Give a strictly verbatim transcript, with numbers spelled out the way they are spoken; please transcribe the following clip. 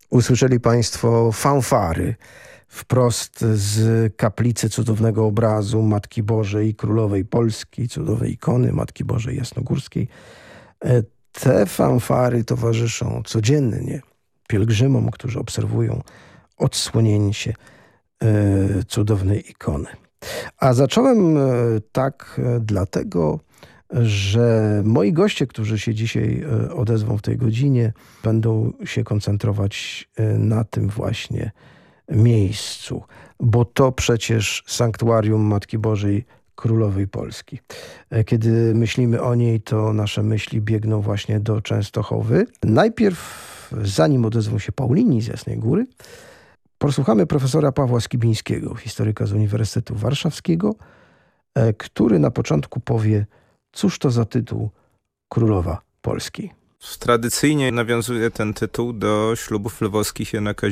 Usłyszeli Państwo fanfary wprost z kaplicy cudownego obrazu Matki Bożej Królowej Polski, cudownej ikony Matki Bożej Jasnogórskiej. Te fanfary towarzyszą codziennie pielgrzymom, którzy obserwują odsłonięcie cudownej ikony. A zacząłem tak dlatego, że moi goście, którzy się dzisiaj odezwą w tej godzinie, będą się koncentrować na tym właśnie miejscu, bo to przecież sanktuarium Matki Bożej Królowej Polski. Kiedy myślimy o niej, to nasze myśli biegną właśnie do Częstochowy. Najpierw, zanim odezwą się Paulini z Jasnej Góry, posłuchamy profesora Pawła Skibińskiego, historyka z Uniwersytetu Warszawskiego, który na początku powie, cóż to za tytuł Królowa Polski. Tradycyjnie nawiązuje ten tytuł do ślubów lwowskich Jana Kazimierza